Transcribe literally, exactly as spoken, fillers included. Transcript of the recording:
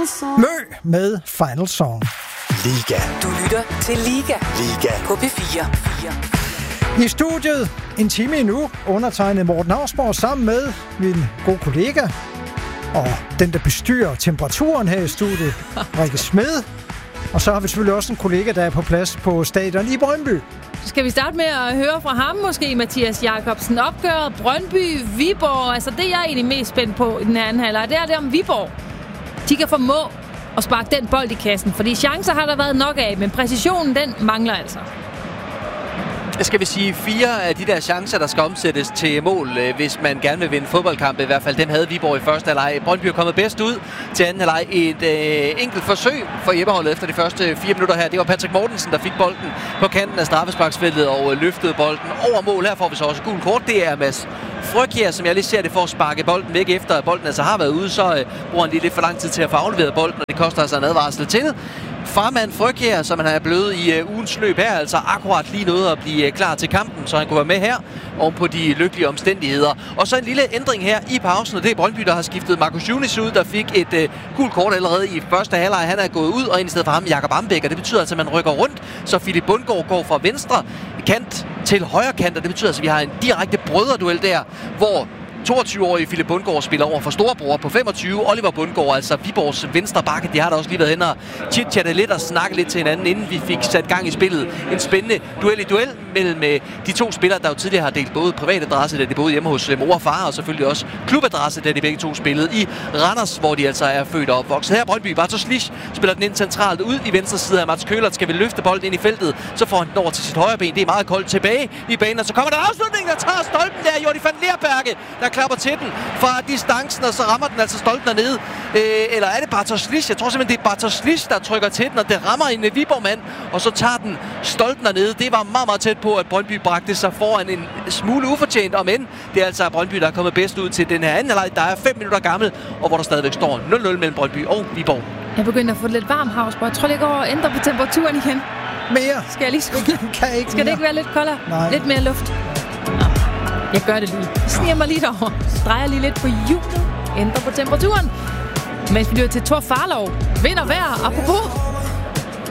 Mø med Final Song. Liga. Du lytter til Liga. Liga. På P fire. I studiet en time endnu, undertegnet Morten Hausborg sammen med min gode kollega og den, der bestyrer temperaturen her i studiet, Rikke Smed. Og så har vi selvfølgelig også en kollega, der er på plads på stadion i Brøndby. Skal vi starte med at høre fra ham måske, Mathias Jakobsen? Opgøret Brøndby, Viborg, altså det jeg er egentlig mest spændt på i den her anden halvleg, det er det om Viborg. De kan formå at sparke den bold i kassen, fordi chancer har der været nok af, men præcisionen den mangler altså. Skal vi sige, fire af de der chancer, der skal omsættes til mål, hvis man gerne vil vinde fodboldkamp, i hvert fald dem havde Viborg i første halvleg. Brøndby er kommet bedst ud til anden halvleg. Et øh, enkelt forsøg for hjemmeholdet efter de første fire minutter her. Det var Patrick Mortensen, der fik bolden på kanten af straffesparksfeltet og løftede bolden over mål. Her får vi så også gul kort. Det er Mads Frøkjær, som jeg lige ser det, for at sparke bolden væk efter at bolden altså har været ude. Så øh, bruger han lige lidt for lang tid til at få afleveret bolden, og det koster altså en advarsel til. Farmand Frøkjær, som han er blevet i uh, ugens løb her, altså akkurat lige nåede at blive uh, klar til kampen, så han kunne være med her oven på de lykkelige omstændigheder. Og så en lille ændring her i pausen, og det er Brøndby, der har skiftet Markus Junis ud, der fik et uh, gult kort allerede i første halvleg. Han er gået ud, og ind i stedet for ham Jakob Ambæk, og det betyder altså, at man rykker rundt, så Philip Bundgaard går fra venstre kant til højre kant, og det betyder altså, at vi har en direkte brødreduel der, hvor toogtyve-årige Philip Bundgaard spiller over for storebror på femogtyve. Oliver Bundgaard, altså Viborgs venstre bakke. De har da også lige været hen og chit-chattet lidt og snakket lidt til hinanden, inden vi fik sat gang i spillet. En spændende duel i duel mellem de to spillere, der jo tidligere har delt både privatadresse, da de boede hjemme hos mor og far, og selvfølgelig også klubadresse, da de begge to spillede i Randers, hvor de altså er født og opvokset. Her Brøndby, Bartosz spiller den ind centralt ud i venstre side af Mats Køhlert. Skal vi løfte bolden ind i feltet, så får han den over til sit højre ben. Det er meget koldt tilbage i banen, og så kommer der afslutning, der tager stolpen der. Jordi van Leerberge, der klapper til den fra distancen, og så rammer den altså stolpen dernede. Øh, eller er det Bartosz? Jeg tror simpelthen, det er Bartosz, der trykker til den, og det rammer en Viborg-mand, og så tager den stolpen dernede. Det var meget, meget tæt på, at Brøndby bragte sig foran en smule ufortjent, om end det er altså Brøndby, der er kommet bedst ud til den her anden halvleg, der er fem minutter gammel, og hvor der stadigvæk står nul nul mellem Brøndby og Viborg. Jeg begynder at få det lidt varmt, Hausborg. Jeg tror lige, jeg går og ændrer på temperaturen igen. Mere. Skal jeg lige skrue? Kan ikke Skal mere. det ikke være lidt koldere? Nej. Lidt mere luft? Nå. Jeg gør det lige. Jeg sniger mig lige derovre. Drejer lige lidt på hjulet. Ændrer på temperaturen. Mens vi lytter til Thor Farlov. Vind og vejr. Apropos